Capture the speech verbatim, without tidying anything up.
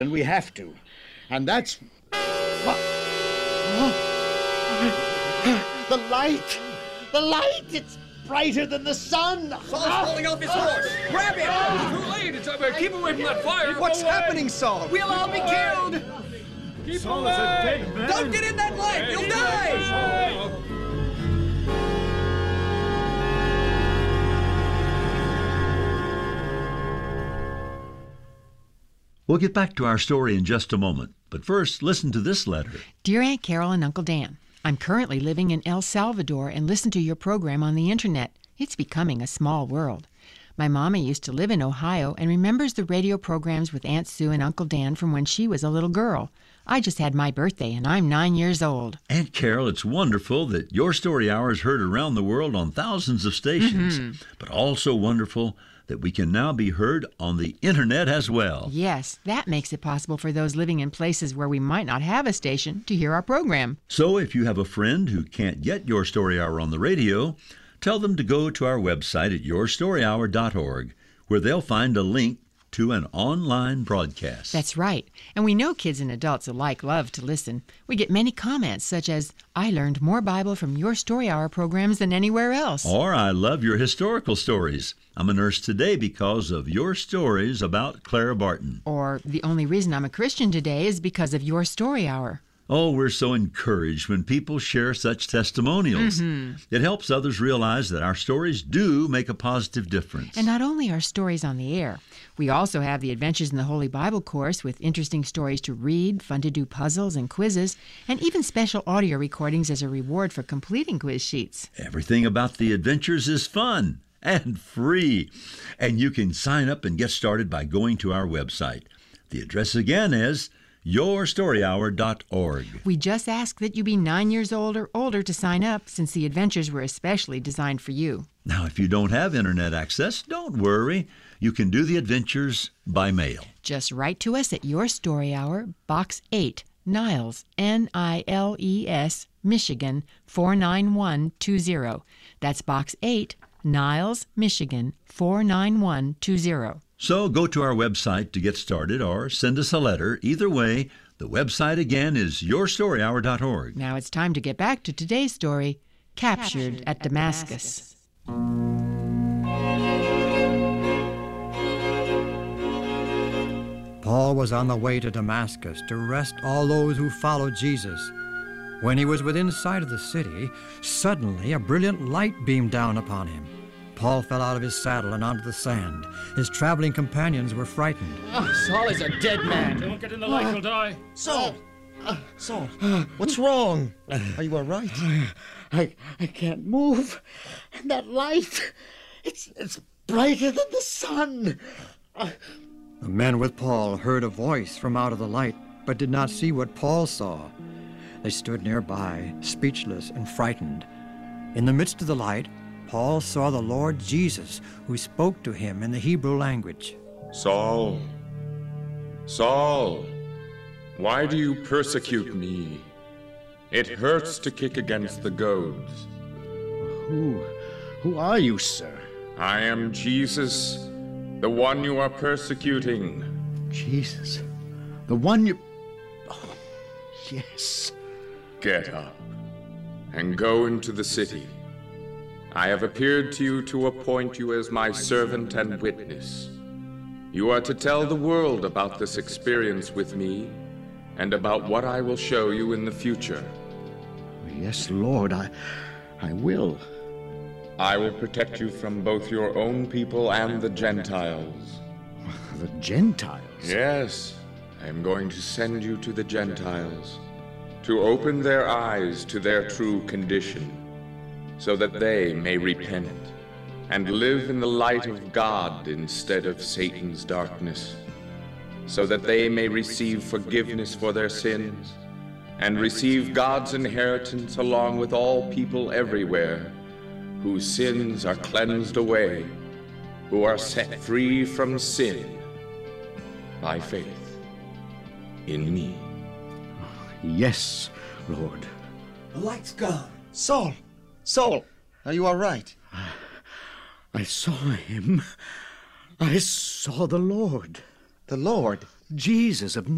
when we have to. And that's... The light! The light! It's brighter than the sun! Saul's falling off his horse! Grab him! It's too late! It's, uh, keep away from that fire! What's Go away. happening, Saul? We'll all be killed! Keep Saul away. is a dead man. Don't get in that light! You'll die! We'll get back to our story in just a moment, but first, listen to this letter. Dear Aunt Carol and Uncle Dan, I'm currently living in El Salvador and listen to your program on the internet. It's becoming a small world. My mama used to live in Ohio and remembers the radio programs with Aunt Sue and Uncle Dan from when she was a little girl. I just had my birthday and I'm nine years old. Aunt Carol, it's wonderful that your story hour is heard around the world on thousands of stations, Mm-hmm. but also wonderful that we can now be heard on the internet as well. Yes, that makes it possible for those living in places where we might not have a station to hear our program. So if you have a friend who can't get your story hour on the radio, tell them to go to our website at your story hour dot org, where they'll find a link to an online broadcast. That's right. And we know kids and adults alike love to listen. We get many comments such as, I learned more Bible from your Story Hour programs than anywhere else. Or, I love your historical stories. I'm a nurse today because of your stories about Clara Barton. Or, the only reason I'm a Christian today is because of your Story Hour. Oh, we're so encouraged when people share such testimonials. Mm-hmm. It helps others realize that our stories do make a positive difference. And not only are stories on the air, we also have the Adventures in the Holy Bible course with interesting stories to read, fun to do puzzles and quizzes, and even special audio recordings as a reward for completing quiz sheets. Everything about the adventures is fun and free. And you can sign up and get started by going to our website. The address again is your story hour dot org. We just ask that you be nine years old or older to sign up, since the adventures were especially designed for you. Now, if you don't have internet access, don't worry. You can do the adventures by mail. Just write to us at Your Story Hour, Box eight, Niles, N I L E S, Michigan, four nine one two zero. That's Box eight, Niles, Michigan, four nine one two zero. So go to our website to get started or send us a letter. Either way, the website again is your story hour dot org. Now it's time to get back to today's story, Captured, at, at Damascus. Paul was on the way to Damascus to arrest all those who followed Jesus. When he was within sight of the city, suddenly a brilliant light beamed down upon him. Paul fell out of his saddle and onto the sand. His traveling companions were frightened. Oh, Saul is a dead man. Don't get in the light, you'll die. Saul! Saul, what's wrong? Are you all right? I, I can't move. And that light, it's, it's brighter than the sun. The men with Paul heard a voice from out of the light, but did not see what Paul saw. They stood nearby, speechless and frightened. In the midst of the light, Paul saw the Lord Jesus, who spoke to him in the Hebrew language. Saul, Saul, why do you persecute me? It hurts to kick against the goads. Who, who are you, sir? I am Jesus, the one you are persecuting. Jesus, the one you... Oh, yes. Get up and go into the city. I have appeared to you to appoint you as my servant and witness. You are to tell the world about this experience with me and about what I will show you in the future. Yes, Lord, I, I will. I will protect you from both your own people and the Gentiles. The Gentiles? Yes, I am going to send you to the Gentiles, to open their eyes to their true condition, so that they may repent and live in the light of God instead of Satan's darkness, so that they may receive forgiveness for their sins and receive God's inheritance along with all people everywhere whose sins are cleansed away, who are set free from sin by faith in me. Yes, Lord. The light's gone. Saul! Saul! Are you all right? I saw him. I saw the Lord. The Lord? Jesus of